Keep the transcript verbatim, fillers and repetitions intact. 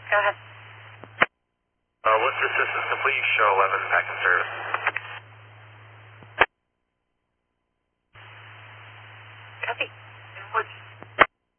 Go ahead. Uh, Worcester Systems complete, show eleven back in service.